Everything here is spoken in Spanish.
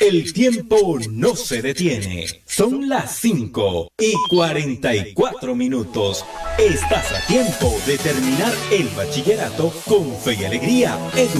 El tiempo no se detiene. Son las 5:44. Estás a tiempo de terminar el bachillerato con fe y alegría.